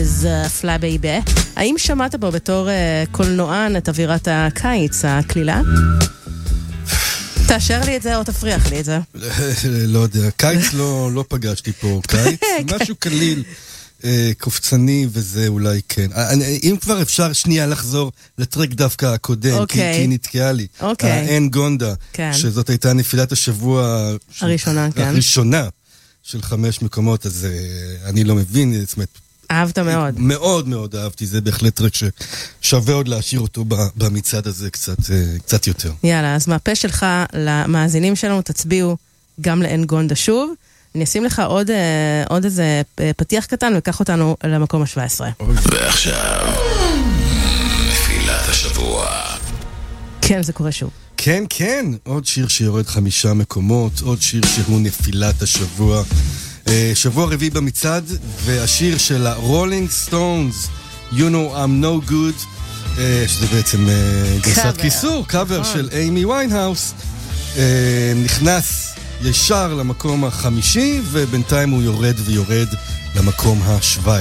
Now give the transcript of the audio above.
זה פלה בייבה. האם שמעת בו בתור קולנוען את אווירת הקיץ, הכלילה? תאשר לי את זה או תפריח לי את זה. לא יודע, קיץ לא פגשתי פה, קיץ, משהו קליל, קופצני וזה אולי כן. אם כבר אפשר שנייה לחזור לטרק דווקא הקודם, כי היא נתקעה לי. אין גונדה, שזאת הייתה נפילת השבוע הראשונה של 5 מקומות, אז אני לא מבין, זאת אומרת, אהבת מאוד. מאוד מאוד אהבתי, זה בהחלט טרק ששווה עוד להשאיר אותו במצעד הזה קצת יותר. יאללה, אז מהפה שלך למאזינים שלנו תצביעו גם לאין גונדה שוב. אני אשים לך עוד איזה פתיח קטן וקח אותנו למקום ה-17. ועכשיו, נפילת השבוע. כן, זה קורה שוב. כן, כן, עוד שיר שיורד 5 מקומות, עוד שיר שהוא נפילת השבוע. שבוע רביעי במצעד, והשיר של ה-Rolling Stones, You know I'm no good, שזה בעצם גרסת כיסור, קאבר של אימי ויינהאוס, נכנס ישר למקום ה-5, ובינתיים הוא יורד ויורד למקום ה-17.